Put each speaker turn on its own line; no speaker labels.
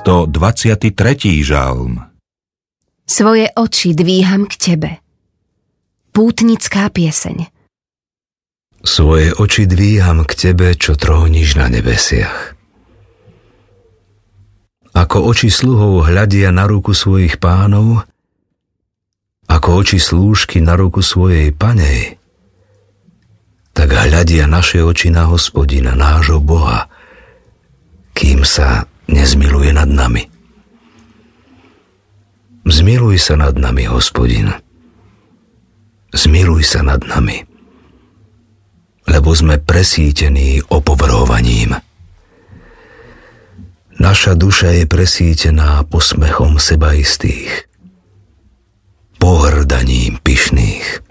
123. žalm.
Svoje oči dvíham k tebe. Pútnická pieseň.
Svoje oči dvíham k tebe, čo tróniš na nebesiach. Ako oči sluhov hľadia na ruku svojich pánov, ako oči slúžky na ruku svojej panej, tak hľadia naše oči na Hospodina, nášho Boha, kým sa nezmiluje nad nami. Zmiluj sa nad nami, Hospodin. Zmiluj sa nad nami, lebo sme presýtení opovrhovaním. Naša duša je presýtená posmechom sebaistých, pohrdaním pyšných.